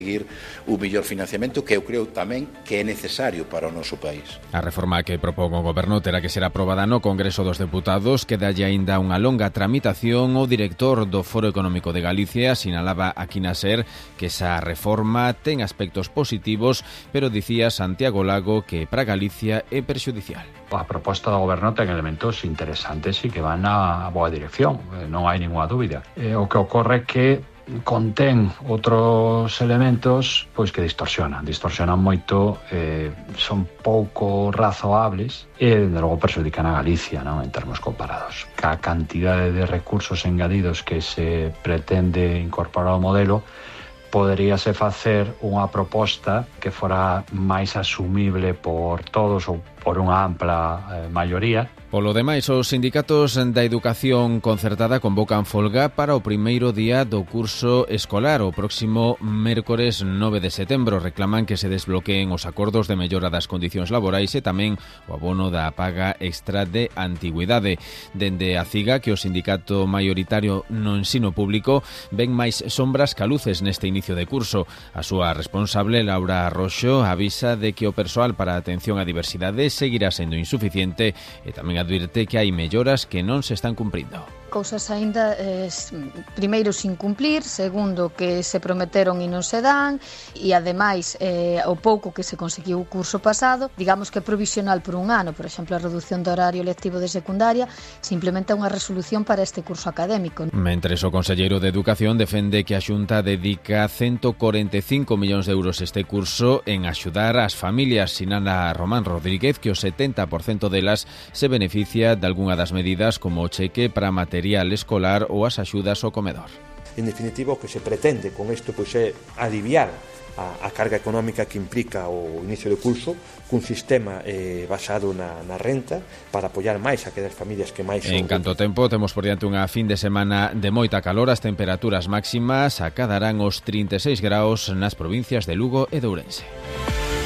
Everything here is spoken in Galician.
conseguir o mellor financiamento que eu creo tamén que é necesario para o noso país. A reforma que propón o Goberno terá que ser aprobada no Congreso dos Deputados, quedalle aínda unha longa tramitación. O director do Foro Económico de Galicia sinalaba aquí na SER que esa reforma ten aspectos positivos, pero dicía Santiago Lago que para Galicia é perxudicial. A proposta do Goberno ten elementos interesantes e que van na boa dirección, non hai ninguna dúbida. O que ocorre é que contén outros elementos pois que distorsionan moito, son pouco razoables e, de logo, perxudican a Galicia, non, en termos comparados. A cantidade de recursos engadidos que se pretende incorporar ao modelo poderíase facer unha proposta que fora máis asumible por todos ou por unha ampla maioría. Polo demais, os sindicatos da educación concertada convocan folga para o primeiro día do curso escolar. O próximo mércores 9 de setembro reclaman que se desbloqueen os acordos de mellora das condicións laborais e tamén o abono da paga extra de antigüidade. Dende a CIGA, que o sindicato maioritario no ensino público, ven máis sombras que luces neste inicio de curso. A súa responsable, Laura Roxo, avisa de que o persoal para a atención á diversidade seguirá sendo insuficiente e tamén advirte que hai melloras que non se están cumprindo. Cousas aínda, primeiro, sin cumplir, segundo, que se prometeron e non se dan, e ademais, o pouco que se conseguiu o curso pasado, digamos que é provisional por un ano. Por exemplo, a reducción do horario lectivo de secundaria simplemente é unha resolución para este curso académico. Mentres o conselleiro de Educación defende que a Xunta dedica 145 millóns de euros este curso en axudar as familias, sinala Román Rodríguez que o 70% delas se beneficia de algunha das medidas como o cheque para material escolar ou as axudas ao comedor. En definitiva, o que se pretende con isto pois é aliviar a carga económica que implica o inicio do curso cun sistema basado na renta para apoiar máis a aquelas familias que máis... En canto tempo, temos por diante unha fin de semana de moita calor. As temperaturas máximas acadarán os 36 graus nas provincias de Lugo e de Ourense.